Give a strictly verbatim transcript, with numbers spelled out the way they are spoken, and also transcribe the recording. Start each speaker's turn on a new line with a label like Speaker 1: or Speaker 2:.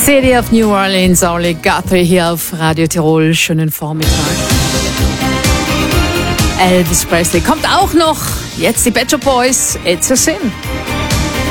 Speaker 1: City of New Orleans, Oli Guthrie hier auf Radio Tirol. Schönen Vormittag. Elvis Presley kommt auch noch. Jetzt die Pet Shop Boys, It's a Sin.